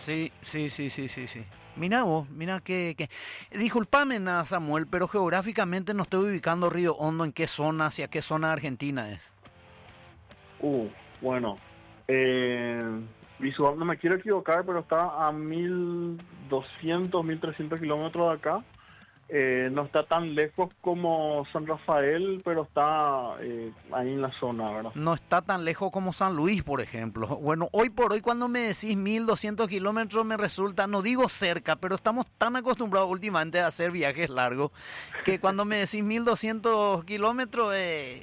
Sí, sí, sí, sí, sí, sí. Mira vos, mira que... Disculpame nada, Samuel, pero geográficamente no estoy ubicando Río Hondo en qué zona, hacia qué zona de Argentina es. Uh, bueno, eh, visual, no me quiero equivocar, pero está a 1200, 1300 kilómetros de acá. No está tan lejos como San Rafael, pero está ahí en la zona, ¿verdad? No está tan lejos como San Luis, por ejemplo. Bueno, hoy por hoy cuando me decís 1200 kilómetros me resulta, no digo cerca, pero estamos tan acostumbrados últimamente a hacer viajes largos que cuando me decís 1200 kilómetros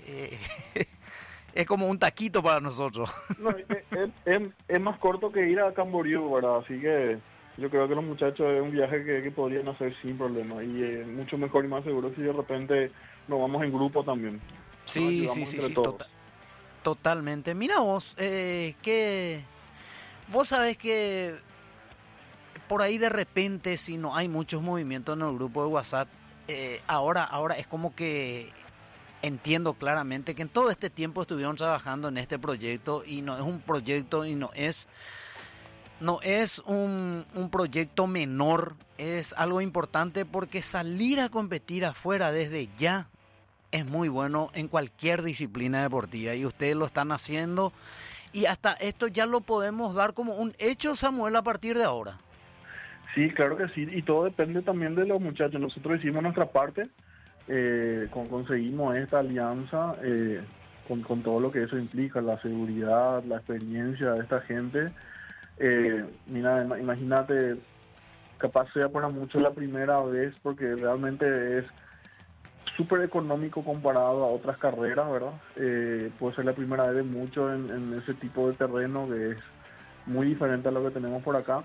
es como un taquito para nosotros. No, es más corto que ir a Camboriú, ¿verdad? Así que yo creo que los muchachos es un viaje que podrían hacer sin problema y mucho mejor y más seguro si de repente nos vamos en grupo también. Nos Sí, sí, ayudamos sí, entre sí, todos. totalmente. Mira vos, que vos sabés que por ahí de repente, si no hay muchos movimientos en el grupo de WhatsApp, ahora es como que entiendo claramente que en todo este tiempo estuvieron trabajando en este proyecto y no es un proyecto y no es un proyecto menor, es algo importante porque salir a competir afuera desde ya es muy bueno en cualquier disciplina deportiva y ustedes lo están haciendo y hasta esto ya lo podemos dar como un hecho, Samuel, a partir de ahora. Sí, claro que sí, y todo depende también de los muchachos. Nosotros hicimos nuestra parte, conseguimos esta alianza con todo lo que eso implica, la seguridad, la experiencia de esta gente. Mira, imagínate, capaz sea para muchos la primera vez, porque realmente es súper económico comparado a otras carreras, ¿verdad? Puede ser la primera vez de muchos en ese tipo de terreno que es muy diferente a lo que tenemos por acá.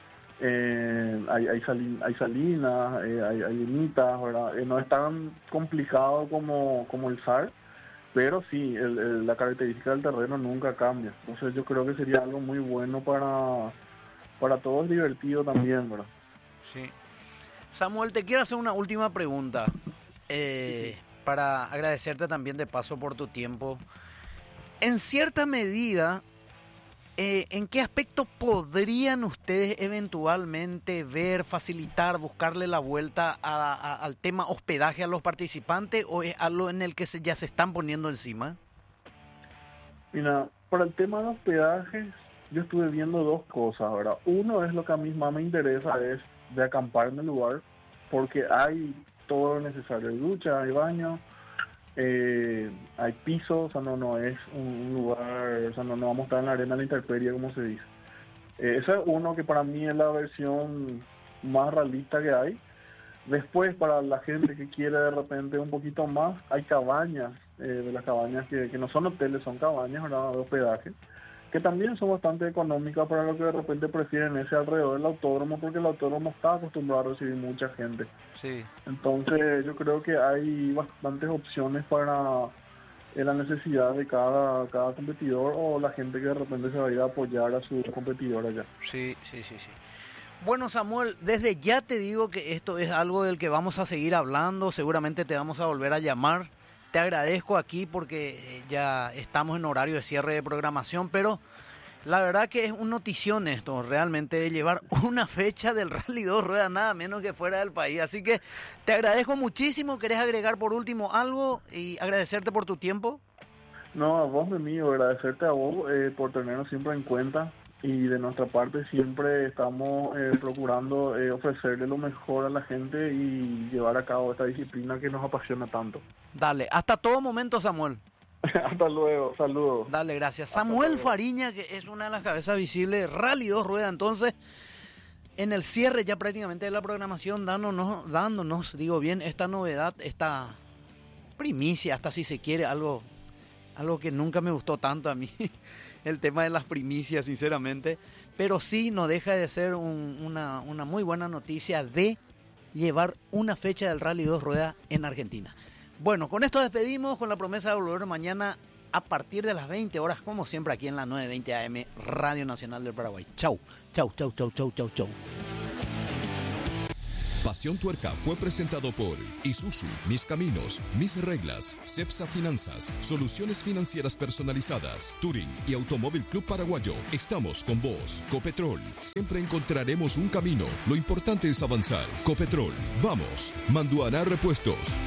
Hay salinas, hay ermitas, ¿verdad? No es tan complicado como el SAR, pero sí, la característica del terreno nunca cambia. Entonces yo creo que sería algo muy bueno para todos, divertido también, ¿verdad? Sí. Samuel, te quiero hacer una última pregunta Sí, sí. para agradecerte también de paso por tu tiempo. En cierta medida, ¿en qué aspecto podrían ustedes eventualmente ver, facilitar, buscarle la vuelta al tema hospedaje a los participantes o es algo en el que ya se están poniendo encima? Mira, para el tema de hospedajes, yo estuve viendo dos cosas, ¿verdad? Uno es lo que a mí más me interesa, es de acampar en el lugar, porque hay todo lo necesario, hay ducha, hay baño, hay piso, o sea, no es un lugar, o sea, no vamos a estar en la arena de la intemperie, como se dice. Ese es uno que para mí es la versión más realista que hay. Después, para la gente que quiere de repente un poquito más, hay cabañas, de las cabañas que no son hoteles, son cabañas, ¿verdad?, de hospedaje, que también son bastante económicas para los que de repente prefieren ese alrededor del autódromo, porque el autódromo está acostumbrado a recibir mucha gente. Sí. Entonces, yo creo que hay bastantes opciones para la necesidad de cada competidor o la gente que de repente se va a ir a apoyar a su competidor allá. Sí, sí, sí, sí. Bueno, Samuel, desde ya te digo que esto es algo del que vamos a seguir hablando, seguramente te vamos a volver a llamar. Te agradezco aquí porque ya estamos en horario de cierre de programación, pero la verdad que es un notición esto, realmente de llevar una fecha del Rally 2 Ruedas nada menos que fuera del país. Así que te agradezco muchísimo. ¿Querés agregar por último algo y agradecerte por tu tiempo? No, a vos, de mí, agradecerte a vos por tenernos siempre en cuenta y de nuestra parte siempre estamos procurando ofrecerle lo mejor a la gente y llevar a cabo esta disciplina que nos apasiona tanto. Dale, hasta todo momento, Samuel. Hasta luego, saludos. Dale, gracias. Hasta Samuel luego. Fariña, que es una de las cabezas visibles de Rally 2 Rueda. Entonces, en el cierre ya prácticamente de la programación, dándonos, digo bien, esta novedad, esta primicia, hasta si se quiere, algo que nunca me gustó tanto a mí, el tema de las primicias, sinceramente. Pero sí no deja de ser una muy buena noticia de llevar una fecha del Rally 2 Rueda en Argentina. Bueno, con esto despedimos con la promesa de volver mañana a partir de las 20 horas, como siempre, aquí en la 920 AM, Radio Nacional del Paraguay. Chau, chau, chau, chau, chau, chau, chau. Pasión Tuerca fue presentado por Isuzu, Mis Caminos, Mis Reglas, Cepsa Finanzas, Soluciones Financieras Personalizadas, Touring y Automóvil Club Paraguayo. Estamos con vos. Copetrol. Siempre encontraremos un camino. Lo importante es avanzar. Copetrol. Vamos. Manduaná Repuestos.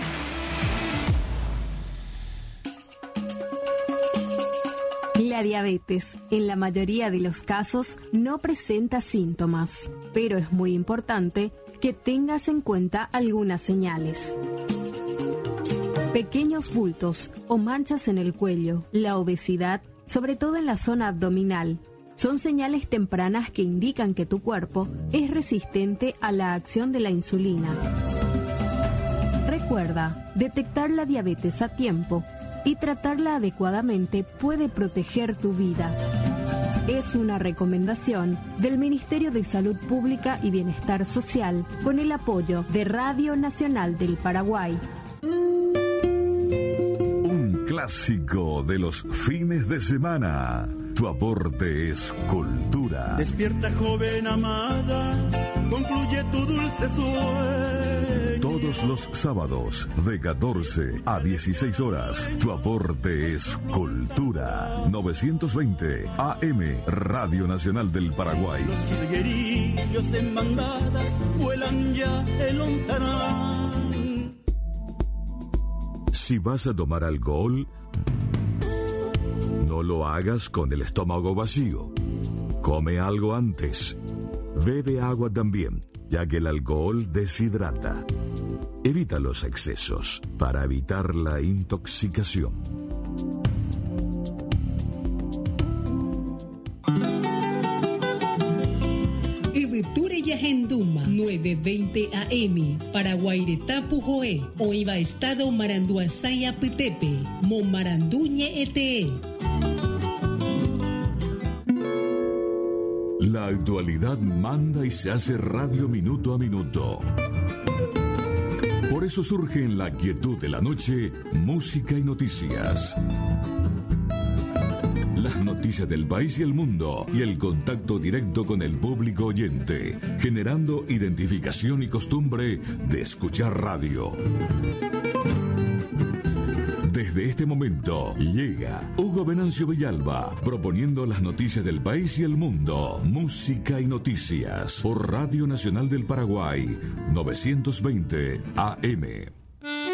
La diabetes, en la mayoría de los casos, no presenta síntomas, pero es muy importante que tengas en cuenta algunas señales. Pequeños bultos o manchas en el cuello, la obesidad, sobre todo en la zona abdominal, son señales tempranas que indican que tu cuerpo es resistente a la acción de la insulina. Recuerda, detectar la diabetes a tiempo y tratarla adecuadamente puede proteger tu vida. Es una recomendación del Ministerio de Salud Pública y Bienestar Social con el apoyo de Radio Nacional del Paraguay. Un clásico de los fines de semana. Tu aporte es cultura. Despierta, joven amada, concluye tu dulce sueño. Todos los sábados de 14 a 16 horas, tu aporte es cultura. 920 AM, Radio Nacional del Paraguay. Los jilguerillos en bandada vuelan ya el ontarán. Si vas a tomar alcohol, no lo hagas con el estómago vacío. Come algo antes. Bebe agua también, ya que el alcohol deshidrata. Evita los excesos para evitar la intoxicación. Ibuture Yahenduma 920 AM Paraguaireta Pujoe Oiva Estado Maranduasaya Pitepe Momaranduñe Ete. La actualidad manda y se hace radio minuto a minuto. Por eso surge en la quietud de la noche música y noticias. Las noticias del país y el mundo y el contacto directo con el público oyente, generando identificación y costumbre de escuchar radio. Desde este momento llega Hugo Venancio Villalba proponiendo las noticias del país y el mundo. Música y noticias por Radio Nacional del Paraguay 920 AM.